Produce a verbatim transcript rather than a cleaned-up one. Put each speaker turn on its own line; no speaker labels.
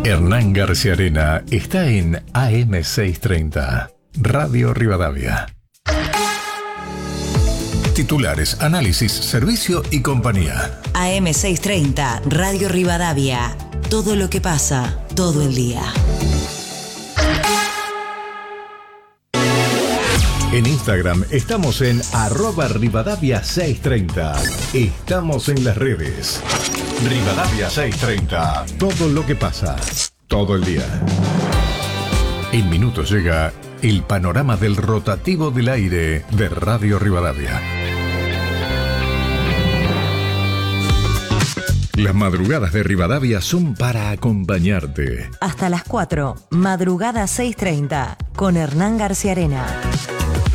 Hernán García Arena está en A M seiscientos treinta, Radio Rivadavia. Titulares, análisis, servicio y compañía.
A M seiscientos treinta, Radio Rivadavia. Todo lo que pasa, todo el día.
En Instagram estamos en arroba Rivadavia seiscientos treinta. Estamos en las redes. Rivadavia seiscientos treinta. Todo lo que pasa, todo el día. En minutos llega el panorama del rotativo del aire de Radio Rivadavia. Las madrugadas de Rivadavia son para acompañarte.
Hasta las cuatro, Madrugada seiscientos treinta, con Hernán García Arena.